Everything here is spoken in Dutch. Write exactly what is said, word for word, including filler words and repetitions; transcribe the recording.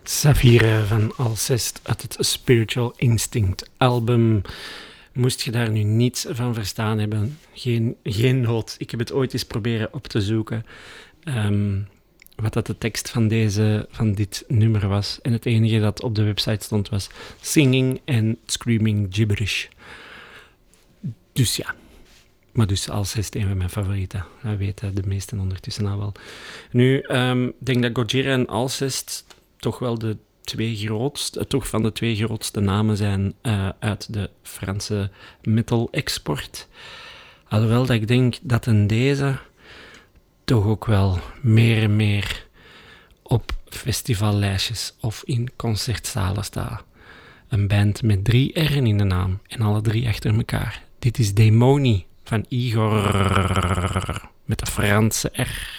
Safira van Alcest uit het Spiritual Instinct album. Moest je daar nu niets van verstaan hebben, geen, geen nood. Ik heb het ooit eens proberen op te zoeken, um, wat dat de tekst van, deze, van dit nummer was. En het enige dat op de website stond was singing and screaming gibberish. Dus ja. Maar dus Alcest een van mijn favorieten. Dat weten de meesten ondertussen al wel. Nu, ik um, denk dat Gojira en Alcest toch wel de twee grootste, toch van de twee grootste namen zijn uh, uit de Franse metal-export. Alhoewel dat ik denk dat in deze toch ook wel meer en meer op festivallijstjes of in concertzalen staat. Een band met drie R'en in de naam en alle drie achter elkaar. Dit is Demoni van Igor met de Franse R.